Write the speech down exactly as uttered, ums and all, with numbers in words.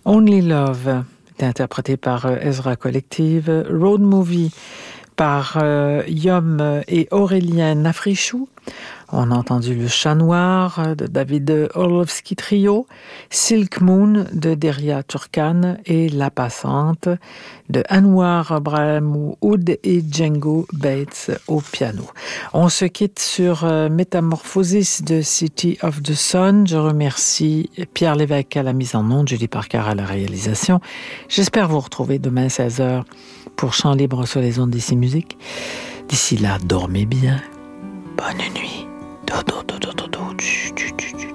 Only Love est interprété par Ezra Collective. Road Movie par euh, Yom et Aurélien Africhou. On a entendu Le Chat Noir de David Orlovsky Trio, Silk Moon de Deria Turkan et La Passante de Anwar Abrahamoud et Django Bates au piano. On se quitte sur euh, Métamorphosis de City of the Sun. Je remercie Pierre Lévesque à la mise en onde, Julie Parker à la réalisation. J'espère vous retrouver demain seize heures pour Chant libre sur les ondes d'Ici Musique. D'ici là, dormez bien. Bonne nuit. Do, do, do, do, do.